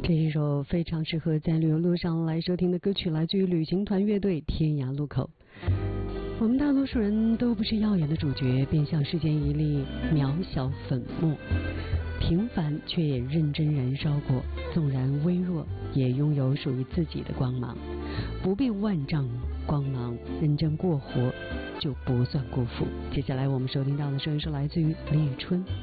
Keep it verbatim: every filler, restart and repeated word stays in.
这一首非常适合在旅游路上来收听的歌曲，来自于旅行团乐队《天涯路口》。我们大多数人都不是耀眼的主角，便像世间一粒渺小粉末，平凡却也认真燃烧过，纵然微弱，也拥有属于自己的光芒。不必万丈光芒，认真过活就不算辜负。接下来我们收听到的声音是来自于李宇春，